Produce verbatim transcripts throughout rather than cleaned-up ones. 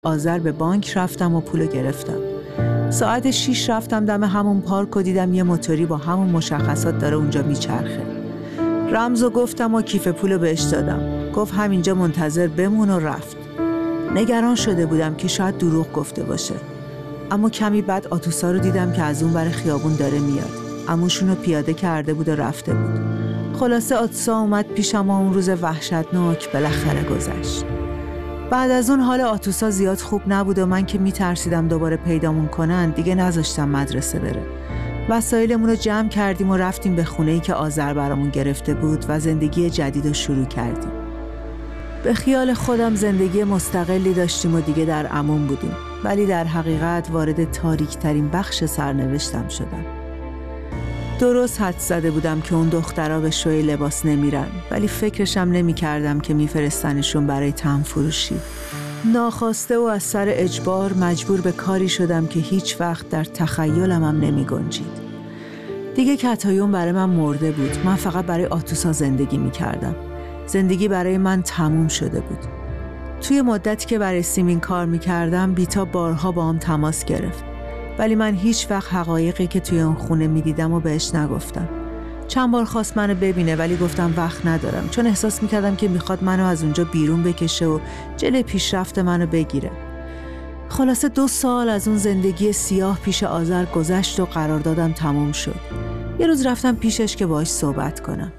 آذر به بانک رفتم و پولو گرفتم. ساعت شیش رفتم دم همون پارک و دیدم یه موتوری با همون مشخصات داره اونجا میچرخه. رمزو گفتم و کیف پولو بهش دادم. گفت همینجا منتظر بمون و رفت. نگران شده بودم که شاید دروغ گفته باشه. اما کمی بعد آتوسا رو دیدم که از اون ور خیابون داره میاد. عموشونو پیاده کرده بود و رفته بود. خلاصه آتوسا اومد پیشم و اون روز وحشتناک بالاخره گذشت. بعد از اون حال آتوسا زیاد خوب نبود و من که میترسیدم دوباره پیدامون کنن دیگه نذاشتم مدرسه بره. وسایلمون رو جمع کردیم و رفتیم به خونه‌ای که آذر برامون گرفته بود و زندگی جدید رو شروع کردیم. به خیال خودم زندگی مستقلی داشتیم و دیگه در امان بودیم، ولی در حقیقت وارد تاریک‌ترین بخش سرنوشتم شدم. درست حد زده بودم که اون دخترها به شوی لباس نمیرن، ولی فکرشم نمی کردم که میفرستنشون برای تن فروشی. ناخواسته و از سر اجبار مجبور به کاری شدم که هیچ وقت در تخیلم هم نمی گنجید. دیگه کتایون برای من مرده بود. من فقط برای آتوسا زندگی می کردم. زندگی برای من تموم شده بود. توی مدتی که برای سیمین کار می کردم بیتا بارها با هم تماس گرفت. ولی من هیچ وقت حقایقی که توی اون خونه می دیدم و بهش نگفتم. چند بار خواست منو ببینه ولی گفتم وقت ندارم، چون احساس می کردم که میخواد منو از اونجا بیرون بکشه و جلوی پیشرفت منو بگیره. خلاصه دو سال از اون زندگی سیاه پیش آذر گذشت و قراردادم تموم شد. یه روز رفتم پیشش که باهاش صحبت کنم.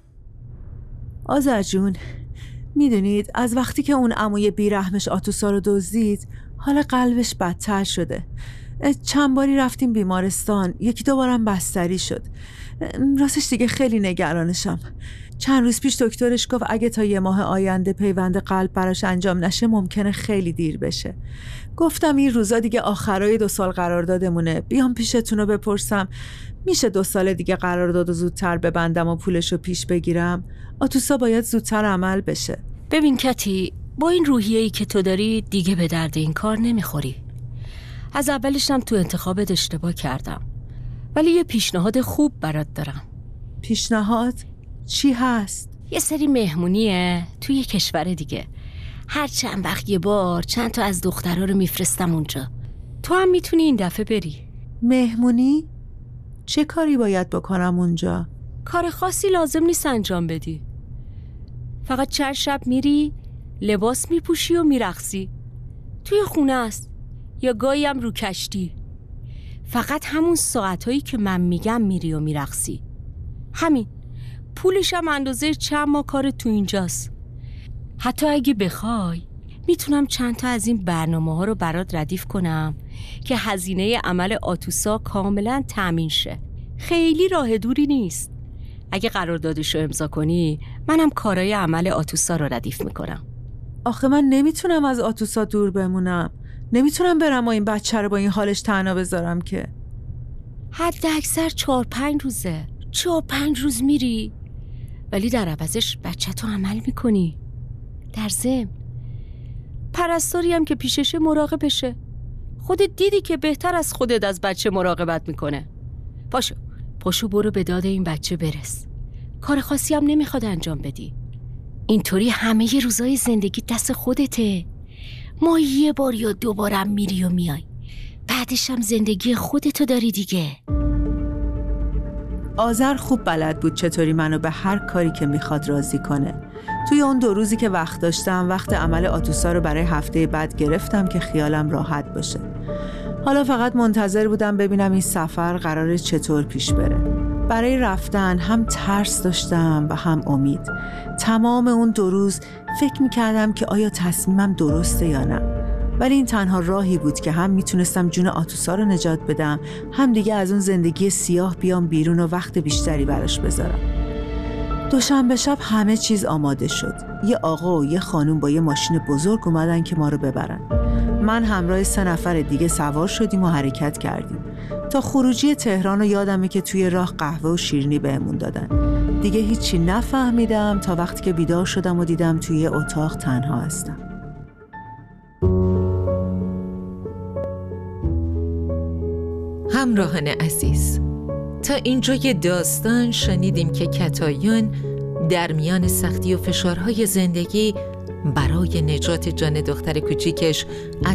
آذر جون، میدونید از وقتی که اون عموی بیرحمش آتوسا رو دزدید حال قلبش بدتر شده. چند باری رفتیم بیمارستان، یکی دو بارم بستری شد. راستش دیگه خیلی نگرانشم. چند روز پیش دکترش گفت اگه تا یه ماه آینده پیوند قلب براش انجام نشه ممکنه خیلی دیر بشه. گفتم این روزا دیگه آخرای دو سال قراردادمونه، بیام پیشتون رو بپرسم میشه دو سال دیگه قراردادو زودتر ببندم و پولشو پیش بگیرم؟ آتوسا باید زودتر عمل بشه. ببین کتی، با این روحیه‌ای که تو داری دیگه به درد این کار نمیخوری. از اولشم تو انتخابت اشتباه کردم، ولی یه پیشنهاد خوب برات دارم. پیشنهاد؟ چی هست؟ یه سری مهمونیه توی یه کشور دیگه. هر چند وقت یه بار چند تا از دخترها رو میفرستم اونجا. تو هم میتونی این دفعه بری. مهمونی؟ چه کاری باید بکنم اونجا؟ کار خاصی لازم نیست انجام بدی. فقط چند شب میری، لباس میپوشی و میرقصی. توی خونه است یا گاهی هم رو کشتی. فقط همون ساعتایی که من میگم میری و میرقصی. همین. پولش هم اندازه چند ماه کار تو اینجاست. حتی اگه بخوای میتونم چند تا از این برنامه ها رو برات ردیف کنم که هزینه عمل آتوسا کاملا تامین شه. خیلی راه دوری نیست. اگه قراردادش رو امضا کنی منم کارای عمل آتوسا رو ردیف میکنم. آخه من نمیتونم از آتوسا دور بمونم. نمیتونم برم و این بچه رو با این حالش تنها بذارم که. حد اکثر چهار پنج روزه. چهار پنج روز میری ولی در عوضش بچه تو عمل میکنی. در ضمن پرستاری هم که پیششه مراقبشه. خودت دیدی که بهتر از خودت از بچه مراقبت میکنه. پاشو پاشو برو به داد این بچه برس. کار خاصی هم نمیخواد انجام بدی. اینطوری همه ی روزای زندگی دست خودته. ما یه بار یا دو بارم میری و میای، بعدش هم زندگی خودتو داری دیگه. آذر خوب بلد بود چطوری منو به هر کاری که میخواد راضی کنه. توی اون دو روزی که وقت داشتم وقت عمل آتوسا رو برای هفته بعد گرفتم که خیالم راحت باشه. حالا فقط منتظر بودم ببینم این سفر قراره چطور پیش بره. برای رفتن هم ترس داشتم و هم امید. تمام اون دو روز فکر میکردم که آیا تصمیمم درسته یا نه. ولی این تنها راهی بود که هم میتونستم جون آتوسا رو نجات بدم، هم دیگه از اون زندگی سیاه بیام بیرون و وقت بیشتری براش بذارم. دوشنبه شب همه چیز آماده شد. یه آقا و یه خانوم با یه ماشین بزرگ اومدن که ما رو ببرن. من همراه سه نفر دیگه سوار شدیم و حرکت کردیم. تا خروجی تهران رو یادمه که توی راه قهوه و شیرینی بهمون دادن. دیگه هیچی نفهمیدم تا وقتی که بیدار شدم و دیدم توی اتاق تنها هستم. همراهان عزیز، تا اینجای داستان شنیدیم که کتایون در میان سختی و فشارهای زندگی برای نجات جان دختر کوچیکش